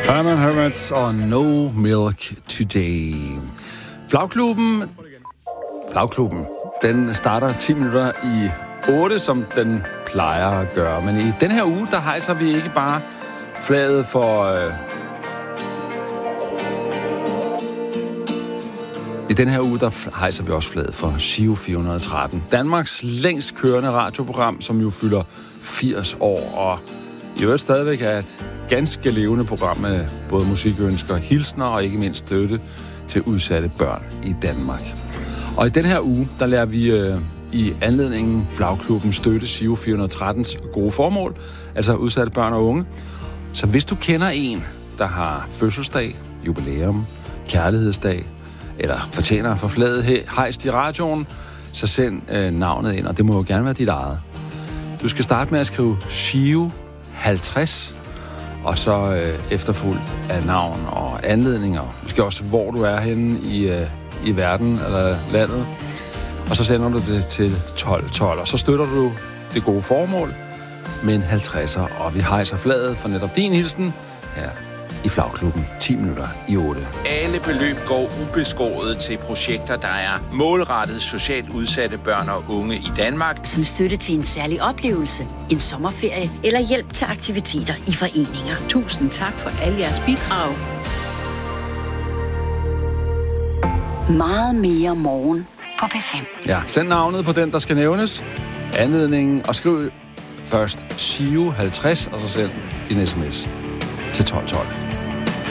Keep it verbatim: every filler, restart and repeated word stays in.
Herman Hermits og No Milk Today. Flagklubben, Flagklubben, den starter ti minutter i otte, som den plejer at gøre. Men i den her uge, der hejser vi ikke bare flaget for... Øh... I den her uge, der hejser vi også flaget for Giro fire hundrede og tretten. Danmarks længst kørende radioprogram, som jo fylder firs år, og i øvrigt stadigvæk er et ganske levende program med både musikønsker, hilsner og ikke mindst støtte til udsatte børn i Danmark. Og i den her uge, der lærer vi øh, i anledningen Flagklubben støtte Giro fire hundrede og trettens gode formål, altså udsatte børn og unge. Så hvis du kender en, der har fødselsdag, jubilæum, kærlighedsdag, eller fortjener for flaget hejst i radioen, så send øh, navnet ind, og det må jo gerne være dit eget. Du skal starte med at skrive Giro halvtreds, og så øh, efterfulgt af navn og anledninger. Måske også, hvor du er henne i, øh, i verden eller landet. Og så sender du det til tolv tolv, og så støtter du det gode formål med en halvtredser, og vi hejser flaget for netop din hilsen her i Flagklubben ti minutter i otte. Alle beløb går ubeskåret til projekter, der er målrettet socialt udsatte børn og unge i Danmark. Som støtte til en særlig oplevelse, en sommerferie eller hjælp til aktiviteter i foreninger. Tusind tak for alle jeres bidrag. Meget mere morgen på P fem. Ja, send navnet på den, der skal nævnes, anledningen, og skriv først Giro halvtreds, og så send din sms til tolv tolv.